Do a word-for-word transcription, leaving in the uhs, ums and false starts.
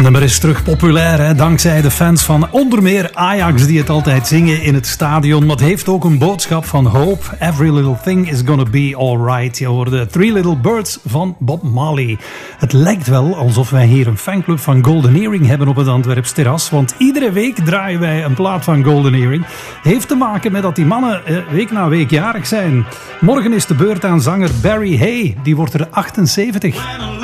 nummer is terug populair, hè? Dankzij de fans van onder meer Ajax die het altijd zingen in het stadion. Maar het heeft ook een boodschap van hope. Every little thing is gonna be alright. Je hoorde Three Little Birds van Bob Marley. Het lijkt wel alsof wij hier een fanclub van Golden Earring hebben op het Antwerps terras. Want iedere week draaien wij een plaat van Golden Earring. Heeft te maken met dat die mannen eh, week na week jarig zijn. Morgen is de beurt aan zanger Barry Hay. Die wordt er achtenzeventig.